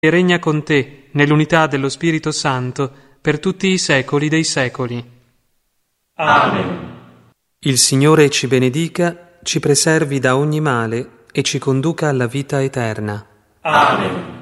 e regna con te, nell'unità dello Spirito Santo, per tutti i secoli dei secoli. Amen. Il Signore ci benedica, ci preservi da ogni male e ci conduca alla vita eterna. Amen.